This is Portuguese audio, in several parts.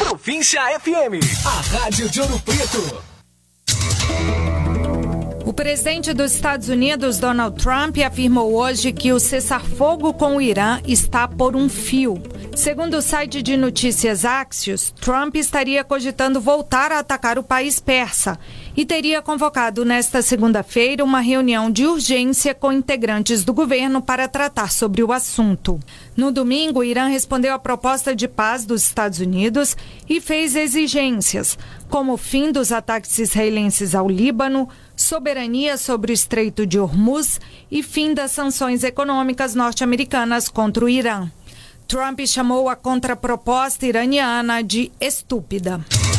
Província FM, a rádio de Ouro Preto. O presidente dos Estados Unidos, Donald Trump, afirmou hoje que o cessar-fogo com o Irã está por um fio. Segundo o site de notícias Axios, Trump estaria cogitando voltar a atacar o país persa e teria convocado nesta segunda-feira uma reunião de urgência com integrantes do governo para tratar sobre o assunto. No domingo, o Irã respondeu à proposta de paz dos Estados Unidos e fez exigências, como o fim dos ataques israelenses ao Líbano, soberania sobre o Estreito de Hormuz e fim das sanções econômicas norte-americanas contra o Irã. Trump chamou a contraproposta iraniana de estúpida.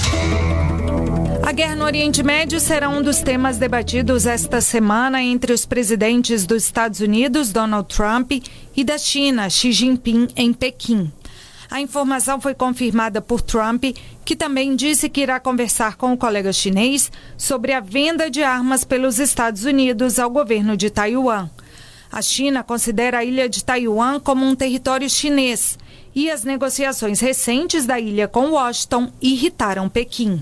A guerra no Oriente Médio será um dos temas debatidos esta semana entre os presidentes dos Estados Unidos, Donald Trump, e da China, Xi Jinping, em Pequim. A informação foi confirmada por Trump, que também disse que irá conversar com o colega chinês sobre a venda de armas pelos Estados Unidos ao governo de Taiwan. A China considera a ilha de Taiwan como um território chinês e as negociações recentes da ilha com Washington irritaram Pequim.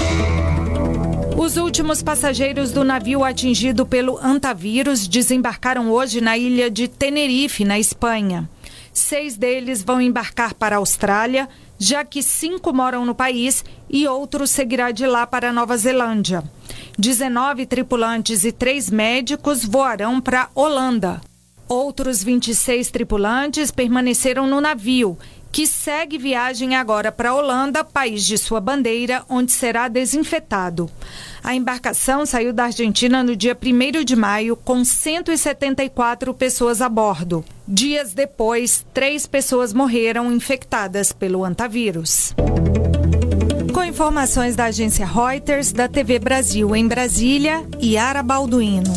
Os últimos passageiros do navio atingido pelo hantavírus desembarcaram hoje na ilha de Tenerife, na Espanha. 6 deles vão embarcar para a Austrália, já que 5 moram no país e outro seguirá de lá para a Nova Zelândia. 19 tripulantes e 3 médicos voarão para a Holanda. Outros 26 tripulantes permaneceram no navio, que segue viagem agora para a Holanda, país de sua bandeira, onde será desinfetado. A embarcação saiu da Argentina no dia 1º de maio, com 174 pessoas a bordo. Dias depois, 3 pessoas morreram infectadas pelo hantavírus. Com informações da agência Reuters, da TV Brasil em Brasília, Yara Balduino.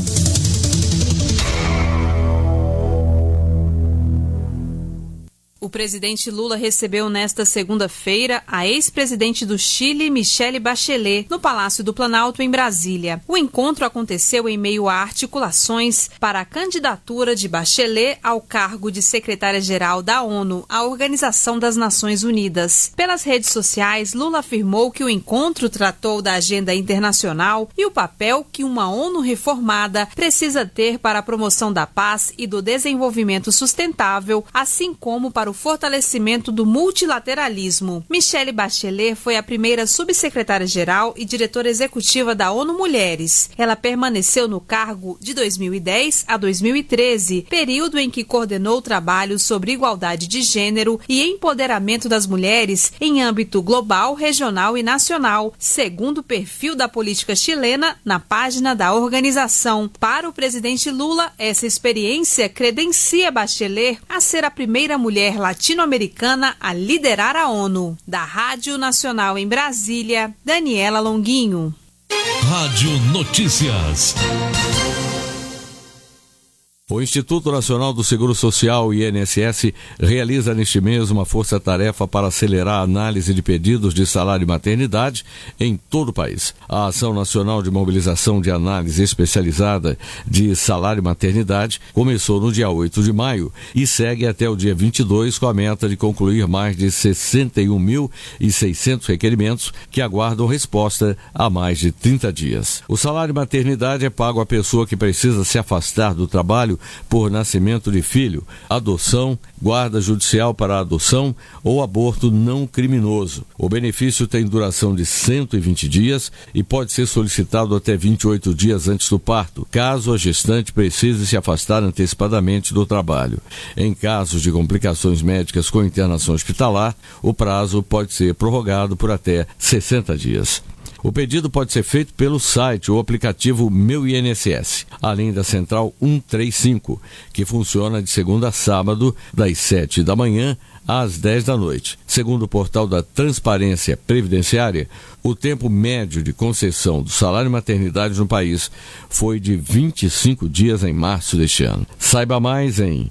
O presidente Lula recebeu nesta segunda-feira a ex-presidente do Chile, Michelle Bachelet, no Palácio do Planalto, em Brasília. O encontro aconteceu em meio a articulações para a candidatura de Bachelet ao cargo de secretária-geral da ONU, a Organização das Nações Unidas. Pelas redes sociais, Lula afirmou que o encontro tratou da agenda internacional e o papel que uma ONU reformada precisa ter para a promoção da paz e do desenvolvimento sustentável, assim como para o fortalecimento do multilateralismo. Michelle Bachelet foi a primeira subsecretária-geral e diretora executiva da ONU Mulheres. Ela permaneceu no cargo de 2010 a 2013, período em que coordenou trabalhos sobre igualdade de gênero e empoderamento das mulheres em âmbito global, regional e nacional, segundo o perfil da política chilena na página da organização. Para o presidente Lula, essa experiência credencia Bachelet a ser a primeira mulher latino-americana a liderar a ONU. Da Rádio Nacional em Brasília, Daniela Longuinho. Rádio Notícias. O Instituto Nacional do Seguro Social, INSS, realiza neste mês uma força-tarefa para acelerar a análise de pedidos de salário e maternidade em todo o país. A Ação Nacional de Mobilização de Análise Especializada de Salário e Maternidade começou no dia 8 de maio e segue até o dia 22 com a meta de concluir mais de 61.600 requerimentos que aguardam resposta há mais de 30 dias. O salário e maternidade é pago à pessoa que precisa se afastar do trabalho por nascimento de filho, adoção, guarda judicial para a adoção ou aborto não criminoso. O benefício tem duração de 120 dias e pode ser solicitado até 28 dias antes do parto, caso a gestante precise se afastar antecipadamente do trabalho. Em casos de complicações médicas com internação hospitalar, o prazo pode ser prorrogado por até 60 dias. O pedido pode ser feito pelo site ou aplicativo Meu INSS, além da Central 135, que funciona de segunda a sábado, das 7 da manhã às 10 da noite. Segundo o portal da Transparência Previdenciária, o tempo médio de concessão do salário e maternidade no país foi de 25 dias em março deste ano. Saiba mais em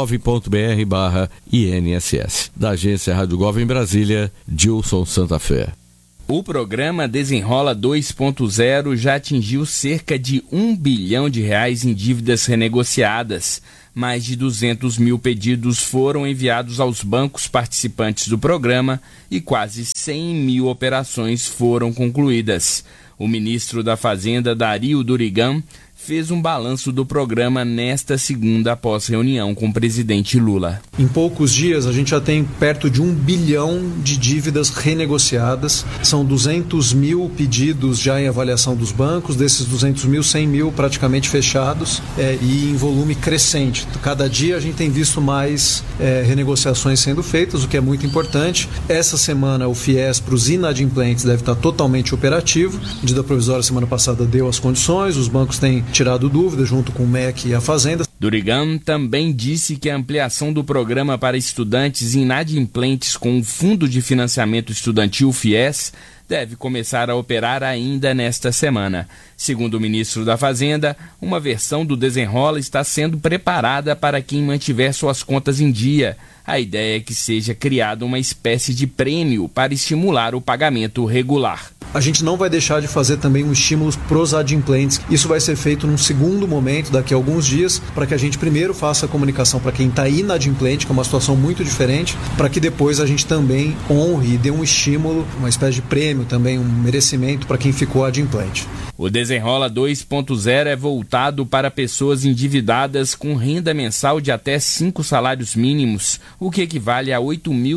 gov.br/INSS. Da agência Rádio Gov em Brasília, Dilson Santa Fé. O programa Desenrola 2.0 já atingiu cerca de R$1 bilhão em dívidas renegociadas. mais de 200 mil pedidos foram enviados aos bancos participantes do programa e quase 100 mil operações foram concluídas. O ministro da Fazenda, Dario Durigan, fez um balanço do programa nesta segunda após reunião com o presidente Lula. Em poucos dias, a gente já tem perto de 1 bilhão de dívidas renegociadas. São 200 mil pedidos já em avaliação dos bancos. Desses 200 mil, 100 mil praticamente fechados e em volume crescente. Cada dia a gente tem visto mais renegociações sendo feitas, o que é muito importante. Essa semana, o FIES para os inadimplentes deve estar totalmente operativo. A medida provisória semana passada deu as condições, os bancos têm tirado dúvidas junto com o MEC e a Fazenda. Durigan também disse que a ampliação do programa para estudantes inadimplentes com o Fundo de Financiamento Estudantil FIES deve começar a operar ainda nesta semana. Segundo o ministro da Fazenda, uma versão do Desenrola está sendo preparada para quem mantiver suas contas em dia. A ideia é que seja criada uma espécie de prêmio para estimular o pagamento regular. A gente não vai deixar de fazer também um estímulo para os adimplentes. Isso vai ser feito num segundo momento, daqui a alguns dias, para que a gente primeiro faça a comunicação para quem está inadimplente, que é uma situação muito diferente, para que depois a gente também honre e dê um estímulo, uma espécie de prêmio também, um merecimento para quem ficou adimplente. O Desenrola 2.0 é voltado para pessoas endividadas com renda mensal de até 5 salários mínimos, o que equivale a R$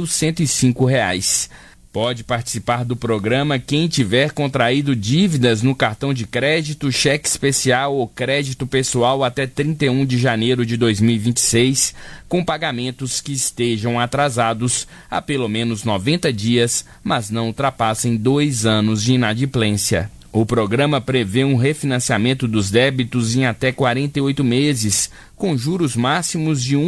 8.105. Pode participar do programa quem tiver contraído dívidas no cartão de crédito, cheque especial ou crédito pessoal até 31 de janeiro de 2026, com pagamentos que estejam atrasados há pelo menos 90 dias, mas não ultrapassem 2 anos de inadimplência. O programa prevê um refinanciamento dos débitos em até 48 meses, com juros máximos de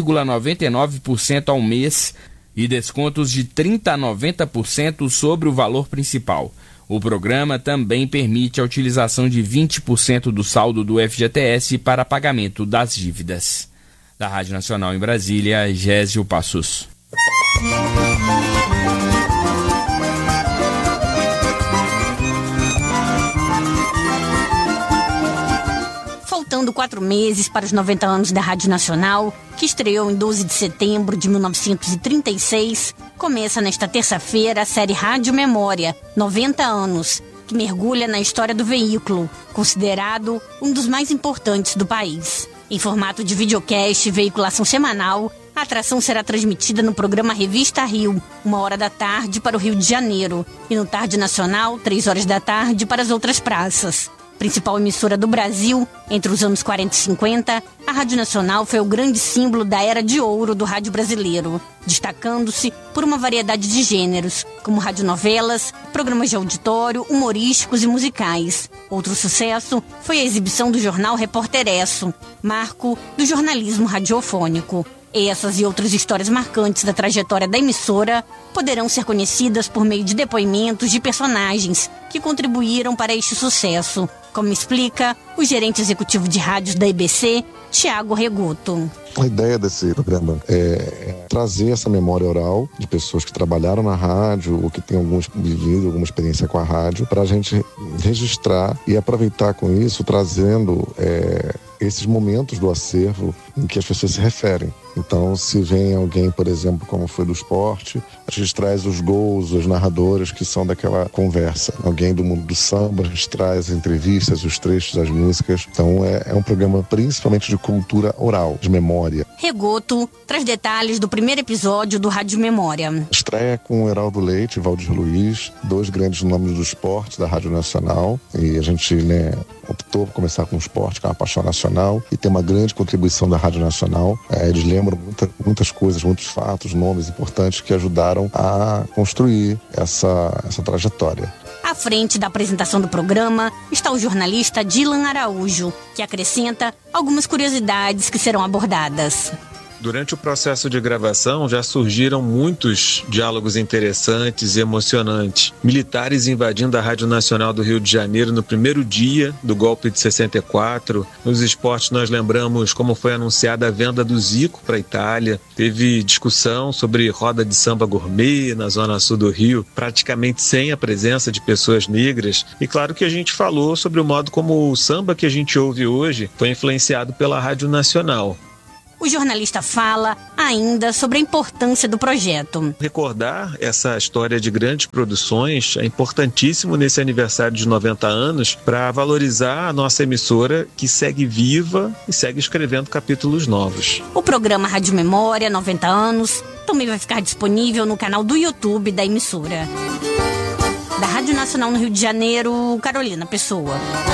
1,99% ao mês e descontos de 30% a 90% sobre o valor principal. O programa também permite a utilização de 20% do saldo do FGTS para pagamento das dívidas. Da Rádio Nacional em Brasília, Gésio Passos. Faltando 4 meses para os 90 anos da Rádio Nacional, que estreou em 12 de setembro de 1936, começa nesta terça-feira a série Rádio Memória, 90 anos, que mergulha na história do veículo, considerado um dos mais importantes do país. Em formato de videocast e veiculação semanal, a atração será transmitida no programa Revista Rio, 1h da tarde para o Rio de Janeiro, e no Tarde Nacional, 3h da tarde para as outras praças. Principal emissora do Brasil, entre os anos 40 e 50, a Rádio Nacional foi o grande símbolo da era de ouro do rádio brasileiro, destacando-se por uma variedade de gêneros, como radionovelas, programas de auditório, humorísticos e musicais. Outro sucesso foi a exibição do jornal Repórteresso, marco do jornalismo radiofônico. Essas e outras histórias marcantes da trajetória da emissora poderão ser conhecidas por meio de depoimentos de personagens que contribuíram para este sucesso, como explica o gerente executivo de rádios da EBC, Tiago Reguto. A ideia desse programa é trazer essa memória oral de pessoas que trabalharam na rádio ou que têm vivido alguma experiência com a rádio, para a gente registrar e aproveitar com isso, trazendo esses momentos do acervo em que as pessoas se referem. Então, se vem alguém, por exemplo, como foi do esporte, a gente traz os gols, os narradores que são daquela conversa. Alguém do mundo do samba, a gente traz as entrevistas, os trechos das músicas. Então, é um programa principalmente de cultura oral, de memória. Reguto traz detalhes do primeiro episódio do Rádio Memória. Estreia com Heraldo Leite e Valdir Luiz, 2 grandes nomes do esporte da Rádio Nacional. E a gente optou por começar com o esporte, que é uma paixão nacional, e tem uma grande contribuição da Rádio Nacional. Eles lembram muitas coisas, muitos fatos, nomes importantes que ajudaram a construir essa trajetória. À frente da apresentação do programa está o jornalista Dylan Araújo, que acrescenta algumas curiosidades que serão abordadas. Durante o processo de gravação já surgiram muitos diálogos interessantes e emocionantes. Militares invadindo a Rádio Nacional do Rio de Janeiro no primeiro dia do golpe de 64. Nos esportes nós lembramos como foi anunciada a venda do Zico para a Itália. Teve discussão sobre roda de samba gourmet na zona sul do Rio, praticamente sem a presença de pessoas negras. E claro que a gente falou sobre o modo como o samba que a gente ouve hoje foi influenciado pela Rádio Nacional. O jornalista fala ainda sobre a importância do projeto. Recordar essa história de grandes produções é importantíssimo nesse aniversário de 90 anos para valorizar a nossa emissora, que segue viva e segue escrevendo capítulos novos. O programa Rádio Memória 90 anos também vai ficar disponível no canal do YouTube da emissora. Da Rádio Nacional no Rio de Janeiro, Carolina Pessoa.